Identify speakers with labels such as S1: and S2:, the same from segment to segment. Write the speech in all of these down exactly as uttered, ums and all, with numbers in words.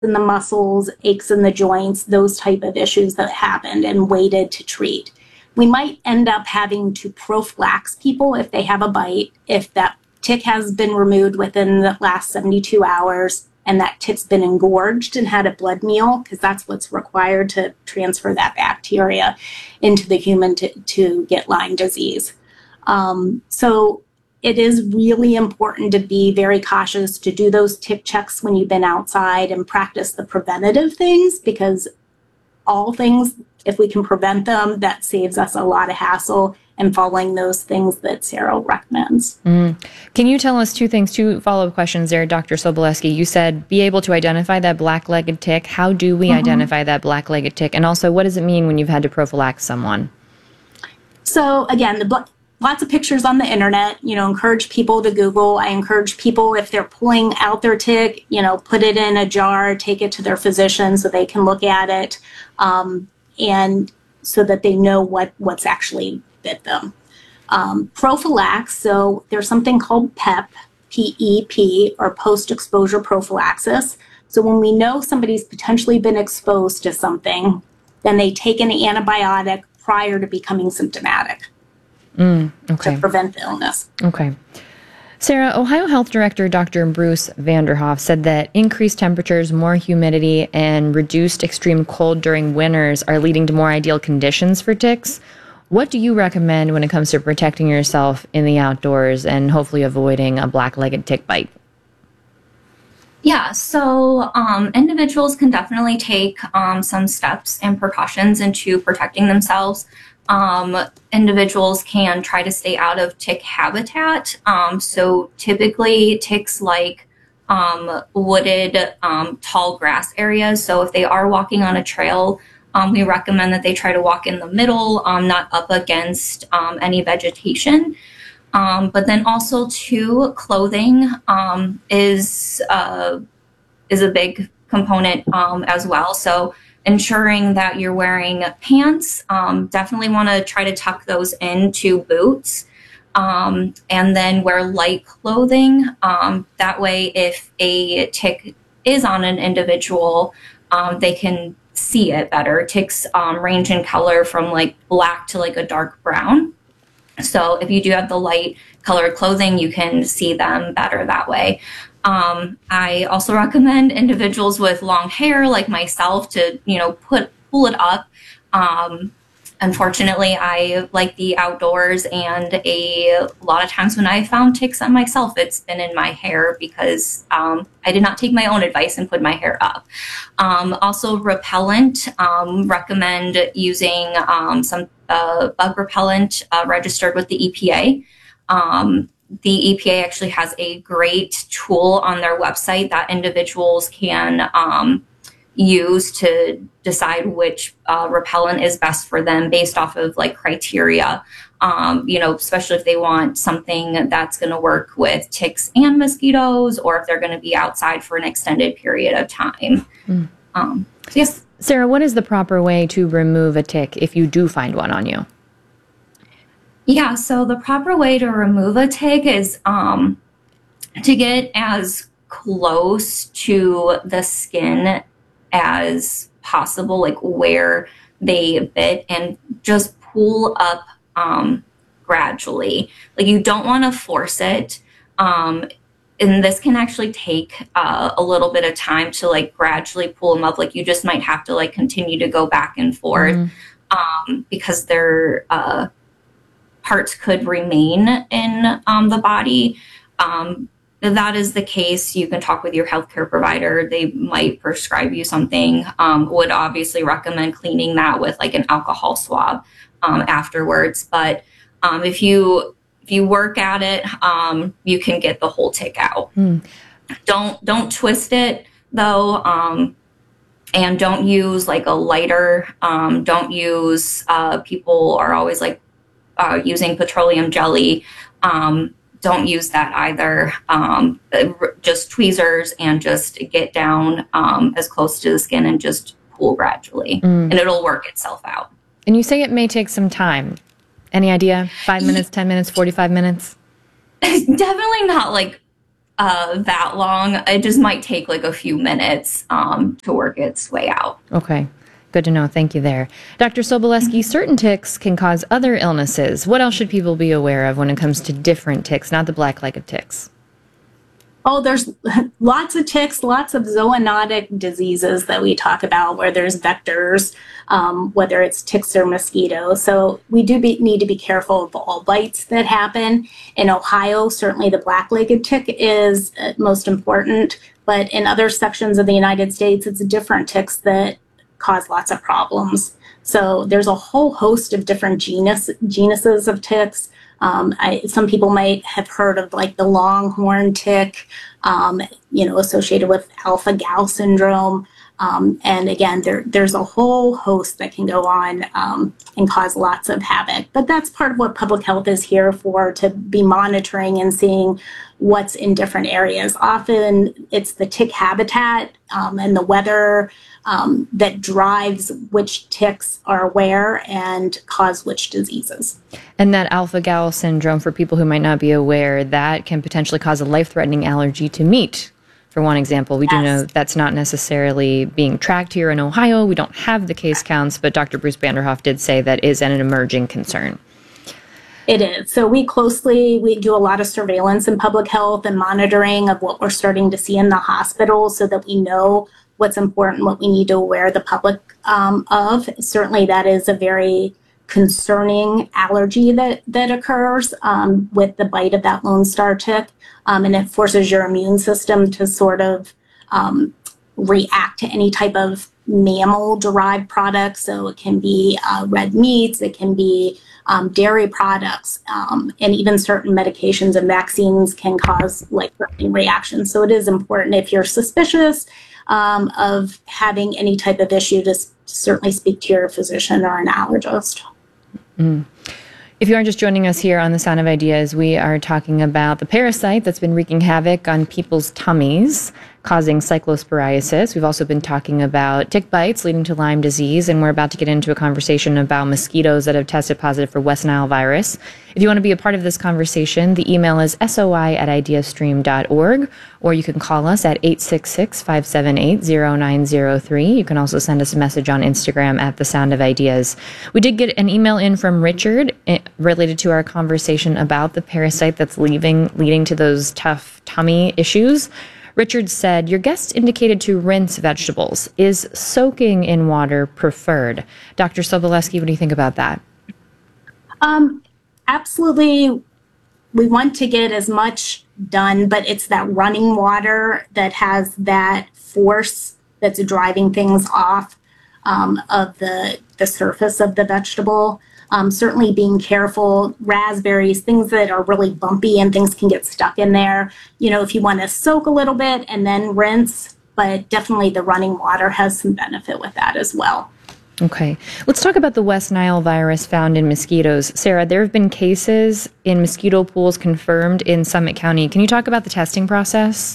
S1: in the muscles, aches in the joints, those type of issues that happened and waited to treat. We might end up having to prophylax people if they have a bite, if that tick has been removed within the last seventy-two hours and that tick's been engorged and had a blood meal, because that's what's required to transfer that bacteria into the human to, to get Lyme disease. Um, so it is really important to be very cautious to do those tick checks when you've been outside and practice the preventative things, because all things, if we can prevent them, that saves us a lot of hassle and following those things that Sarah recommends.
S2: Mm. Can you tell us two things, two follow-up questions there, Doctor Sobolewski? You said be able to identify that black-legged tick. How do we mm-hmm. identify that black-legged tick? And also, what does it mean when you've had to prophylax someone?
S1: So again, the bl- lots of pictures on the internet, you know, encourage people to Google. I encourage people, if they're pulling out their tick, you know, put it in a jar, take it to their physician so they can look at it, um, and so that they know what, what's actually bit them. Um, prophylax, so there's something called PEP, P E P, or post-exposure prophylaxis. So when we know somebody's potentially been exposed to something, then they take an antibiotic prior to becoming symptomatic.
S2: Mm, okay.
S1: To prevent the illness.
S2: Okay. Sarah, Ohio Health Director Doctor Bruce Vanderhoff said that increased temperatures, more humidity, and reduced extreme cold during winters are leading to more ideal conditions for ticks. What do you recommend when it comes to protecting yourself in the outdoors and hopefully avoiding a black-legged tick bite?
S3: Yeah, so um, individuals can definitely take um, some steps and precautions into protecting themselves. Um, individuals can try to stay out of tick habitat. Um, so typically ticks like um, wooded, um, tall grass areas. So if they are walking on a trail, um, we recommend that they try to walk in the middle, um, not up against um, any vegetation. Um, but then also too, clothing um, is uh, is a big component um, as well. So ensuring that you're wearing pants, um, definitely want to try to tuck those into boots, um, and then wear light clothing. Um, that way, if a tick is on an individual, um, they can see it better. Ticks um, range in color from like black to like a dark brown. So if you do have the light colored clothing, you can see them better that way. Um, I also recommend individuals with long hair like myself to, you know, put pull it up. Um, unfortunately, I like the outdoors, and a lot of times when I found ticks on myself, it's been in my hair because um, I did not take my own advice and put my hair up. Um, also, repellent, um, recommend using um, some uh, bug repellent uh, registered with the E P A. Um, the E P A actually has a great tool on their website that individuals can um, use to decide which uh, repellent is best for them based off of like criteria, um, you know, especially if they want something that's going to work with ticks and mosquitoes, or if they're going to be outside for an extended period of time. Mm. Um, so yes.
S2: Sarah, what is the proper way to remove a tick if you do find one on you?
S3: Yeah, so the proper way to remove a tick is um, to get as close to the skin as possible, like where they bit, and just pull up um, gradually. Like you don't want to force it. Um, and this can actually take uh, a little bit of time to like gradually pull them up. Like you just might have to like continue to go back and forth mm-hmm. um, because their uh, parts could remain in um, the body. Um, If that is the case, you can talk with your healthcare provider. They might prescribe you something. Um, would obviously recommend cleaning that with like an alcohol swab um, afterwards. But um, if you if you work at it, um, you can get the whole tick out. Mm. Don't don't twist it though, um, and don't use like a lighter. Um, don't use. Uh, people are always like uh, using petroleum jelly. Um, Don't use that either. Um, just tweezers, and just get down um, as close to the skin and just pull gradually, mm. and it'll work itself out.
S2: And you say it may take some time. Any idea? Five minutes, ten minutes, forty-five minutes?
S3: Definitely not like uh, that long. It just might take like a few minutes um, to work its way out.
S2: Okay. Good to know. Thank you there. Doctor Sobolewski, certain ticks can cause other illnesses. What else should people be aware of when it comes to different ticks, not the black-legged ticks?
S1: Oh, there's lots of ticks, lots of zoonotic diseases that we talk about where there's vectors, um, whether it's ticks or mosquitoes. So we do be, need to be careful of all bites that happen. In Ohio, certainly the black-legged tick is uh, most important, but in other sections of the United States, it's different ticks that cause lots of problems. So there's a whole host of different genus, genuses of ticks. Um, I, some people might have heard of like the longhorn tick, um, you know, associated with alpha-gal syndrome. Um, and again, there, there's a whole host that can go on um, and cause lots of havoc. But that's part of what public health is here for, to be monitoring and seeing what's in different areas. Often it's the tick habitat um, and the weather um, that drives which ticks are where and cause which diseases.
S2: And that alpha-gal syndrome, for people who might not be aware, that can potentially cause a life-threatening allergy to meat. For one example, we yes. do know that's not necessarily being tracked here in Ohio. We don't have the case counts, but Doctor Bruce Vanderhoff did say that is an emerging concern.
S1: It is. So we closely, we do a lot of surveillance in public health and monitoring of what we're starting to see in the hospital so that we know what's important, what we need to aware the public um, of. Certainly that is a very concerning allergy that, that occurs um, with the bite of that Lone Star tick. Um, and it forces your immune system to sort of um, react to any type of mammal-derived products. So it can be uh, red meats, it can be um, dairy products, um, and even certain medications and vaccines can cause life-threatening reactions. So it is important, if you're suspicious um, of having any type of issue, to s- certainly speak to your physician or an allergist.
S2: Mm. If you are just joining us here on The Sound of Ideas, we are talking about the parasite that's been wreaking havoc on people's tummies, causing cyclosporiasis. We've also been talking about tick bites leading to Lyme disease, and we're about to get into a conversation about mosquitoes that have tested positive for West Nile virus. If you want to be a part of this conversation, the email is soi at ideastream dot org, or you can call us at eight six six, five seven eight, zero nine zero three. You can also send us a message on Instagram at The Sound of Ideas. We did get an email in from Richard related to our conversation about the parasite that's leaving, leading to those tough tummy issues. Richard said, your guest indicated to rinse vegetables. Is soaking in water preferred? Doctor Sobolewski, what do you think about that?
S1: Um, absolutely. We want to get as much done, but it's that running water that has that force that's driving things off um, of the, the surface of the vegetable. Um, certainly being careful, raspberries, things that are really bumpy and things can get stuck in there. You know, if you want to soak a little bit and then rinse, but definitely the running water has some benefit with that as well.
S2: Okay. Let's talk about the West Nile virus found in mosquitoes. Sarah, there have been cases in mosquito pools confirmed in Summit County. Can you talk about the testing process?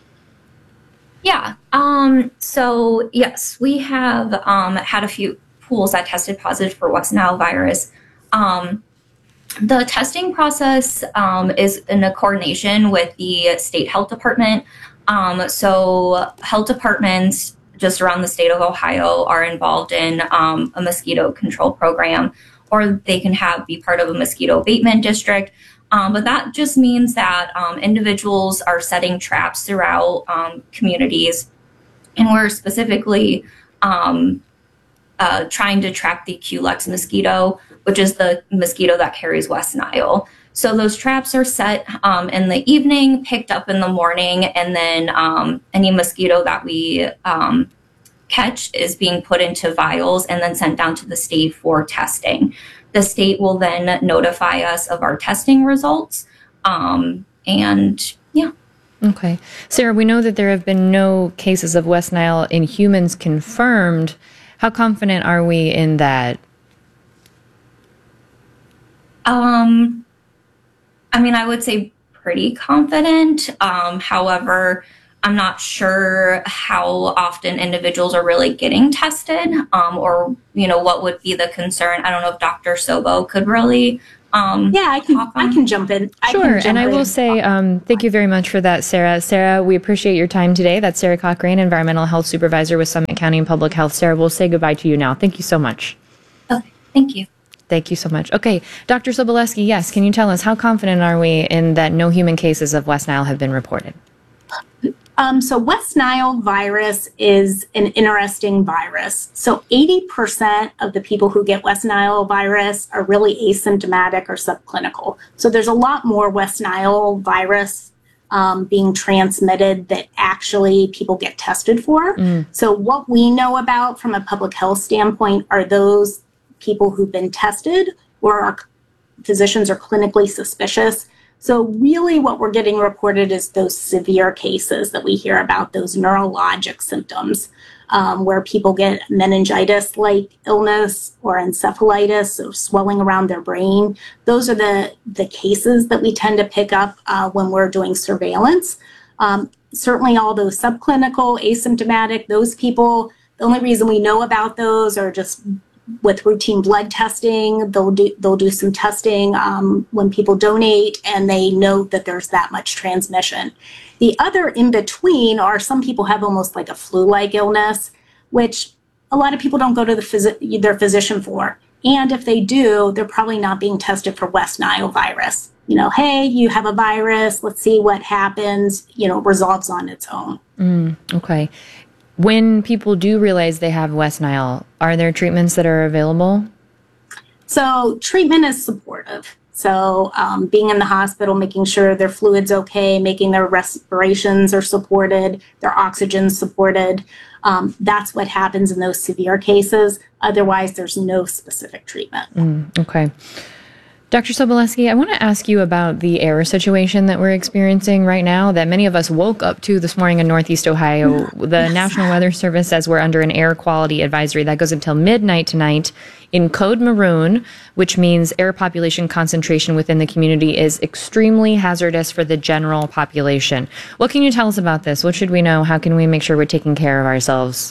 S3: Yeah. Um, so, yes, we have um, had a few pools that tested positive for West Nile virus. Um, the testing process um, is in a coordination with the state health department. Um, so health departments just around the state of Ohio are involved in um, a mosquito control program, or they can have be part of a mosquito abatement district. Um, but that just means that um, individuals are setting traps throughout um, communities, and we're specifically um, Uh, trying to trap the Culex mosquito, which is the mosquito that carries West Nile. So those traps are set um, in the evening, picked up in the morning, and then um, any mosquito that we um, catch is being put into vials and then sent down to the state for testing. The state will then notify us of our testing results. Um, and yeah.
S2: Okay. Sarah, we know that there have been no cases of West Nile in humans confirmed. How confident are we in that?
S3: Um, I mean, I would say pretty confident. Um, however, I'm not sure how often individuals are really getting tested, um, or, you know, what would be the concern. I don't know if Doctor Sobo could really Um,
S1: yeah, I can I can jump in. I
S2: sure,
S1: can jump
S2: and I will
S1: in.
S2: say um, thank you very much for that, Sarah. Sarah, we appreciate your time today. That's Sarah Cochrane, Environmental Health Supervisor with Summit County Public Health. Sarah, we'll say goodbye to you now. Thank you so much.
S3: Okay, thank you.
S2: Thank you so much. Okay, Doctor Sobolewski, yes, can you tell us how confident are we in that no human cases of West Nile have been reported?
S1: Um, so West Nile virus is an interesting virus. So eighty percent of the people who get West Nile virus are really asymptomatic or subclinical. So there's a lot more West Nile virus um, being transmitted that actually people get tested for. Mm. So what we know about from a public health standpoint are those people who've been tested or our physicians are clinically suspicious. So really what we're getting reported is those severe cases that we hear about, those neurologic symptoms, um, where people get meningitis-like illness or encephalitis or swelling around their brain. Those are the, the cases that we tend to pick up uh, when we're doing surveillance. Um, certainly all those subclinical, asymptomatic, those people, the only reason we know about those are just with routine blood testing. They'll do they'll do some testing um, when people donate, and they know that there's that much transmission. The other in between are some people have almost like a flu-like illness, which a lot of people don't go to the phys- their physician for. And if they do, they're probably not being tested for West Nile virus. You know, hey, you have a virus. Let's see what happens. You know, resolves on its own.
S2: Mm, okay. When people do realize they have West Nile, are there treatments that are available?
S1: So treatment is supportive. So um, being in the hospital, making sure their fluid's okay, making their respirations are supported, their oxygen's supported. Um, that's what happens in those severe cases. Otherwise, there's no specific treatment.
S2: Mm, okay. Doctor Sobolewski, I want to ask you about the air situation that we're experiencing right now that many of us woke up to this morning in Northeast Ohio. The National Weather Service says we're under an air quality advisory that goes until midnight tonight in code maroon, which means air population concentration within the community is extremely hazardous for the general population. What can you tell us about this? What should we know? How can we make sure we're taking care of ourselves?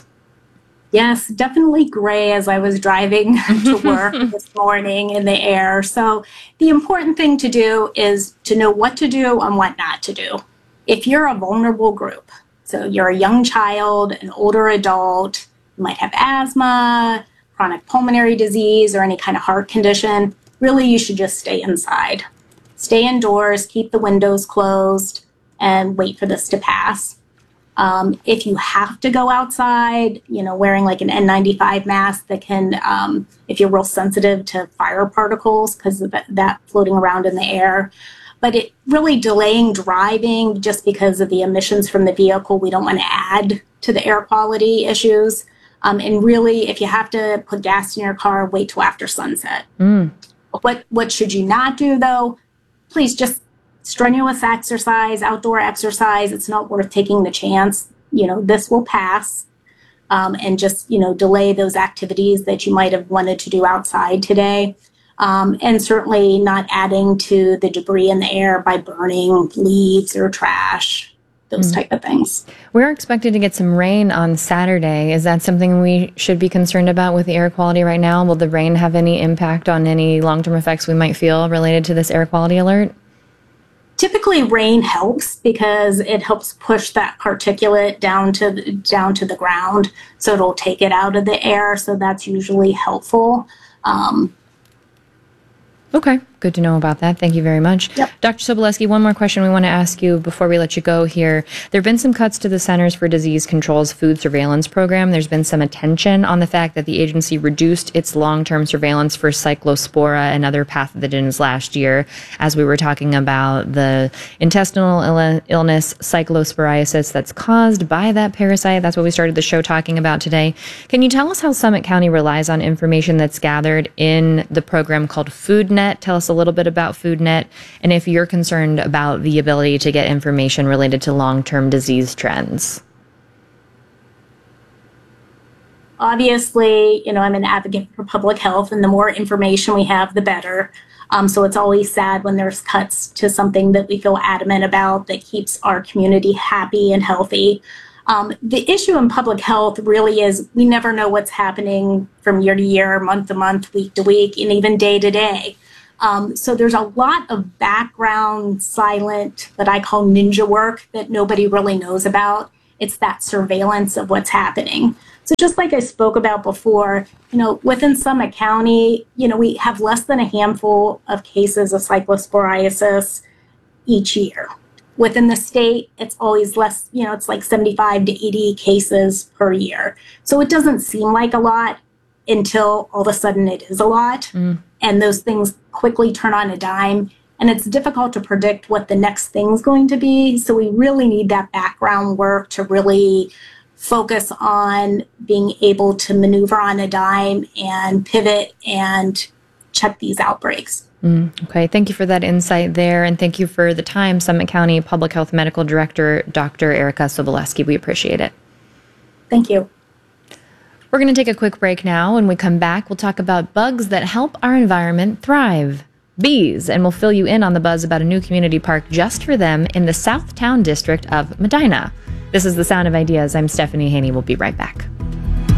S1: Yes, definitely gray as I was driving to work this morning in the air. So the important thing to do is to know what to do and what not to do. If you're a vulnerable group, so you're a young child, an older adult, you might have asthma, chronic pulmonary disease, or any kind of heart condition, really you should just stay inside. Stay indoors, keep the windows closed, and wait for this to pass. Um, if you have to go outside, you know, wearing like an N ninety-five mask that can, um, if you're real sensitive to fire particles because of that, that floating around in the air. But it really delaying driving just because of the emissions from the vehicle, we don't want to add to the air quality issues. Um, and really, if you have to put gas in your car, wait till after sunset. Mm. What, what should you not do, though? Please just strenuous exercise, outdoor exercise, it's not worth taking the chance. You know, this will pass. Um, and just, you know, delay those activities that you might have wanted to do outside today. Um, and certainly not adding to the debris in the air by burning leaves or trash, those mm. type of things.
S2: We're expected to get some rain on Saturday. Is that something we should be concerned about with the air quality right now? Will the rain have any impact on any long-term effects we might feel related to this air quality alert?
S1: Typically, rain helps because it helps push that particulate down to the, down to the ground, so it'll take it out of the air. So that's usually helpful. Um,
S2: okay, good to know about that. Thank you very much.
S1: Yep.
S2: Doctor Sobolewski, one more question we want to ask you before we let you go here. There have been some cuts to the Centers for Disease Control's food surveillance program. There's been some attention on the fact that the agency reduced its long-term surveillance for cyclospora and other pathogens last year, as we were talking about the intestinal Ill- illness cyclosporiasis that's caused by that parasite. That's what we started the show talking about today. Can you tell us how Summit County relies on information that's gathered in the program called FoodNet? Tell us a little bit about FoodNet, and if you're concerned about the ability to get information related to long-term disease trends.
S1: Obviously, you know, I'm an advocate for public health, and the more information we have, the better. Um, so it's always sad when there's cuts to something that we feel adamant about that keeps our community happy and healthy. Um, the issue in public health really is we never know what's happening from year to year, month to month, week to week, and even day to day. Um, so there's a lot of background silent that I call ninja work that nobody really knows about. It's that surveillance of what's happening. So just like I spoke about before, you know, within Summit County, you know, we have less than a handful of cases of cyclosporiasis each year. Within the state, it's always less, you know, it's like seventy-five to eighty cases per year. So it doesn't seem like a lot until all of a sudden it is a lot. Mm. And those things quickly turn on a dime. And it's difficult to predict what the next thing's going to be. So we really need that background work to really focus on being able to maneuver on a dime and pivot and check these outbreaks.
S2: Mm, okay, thank you for that insight there. And thank you for the time, Summit County Public Health Medical Director, Doctor Erica Sobolewski. We appreciate it.
S1: Thank you.
S2: We're going to take a quick break now. When we come back, we'll talk about bugs that help our environment thrive. Bees, and we'll fill you in on the buzz about a new community park just for them in the Southtown district of Medina. This is The Sound of Ideas. I'm Stephanie Haney. We'll be right back.